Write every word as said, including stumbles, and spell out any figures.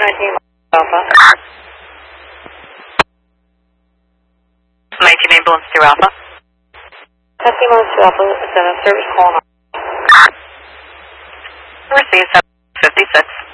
nineteen Alpha. nineteen ambulance to Alpha. nineteen ambulance to Alpha, is that a service call? Receive seven fifty-six.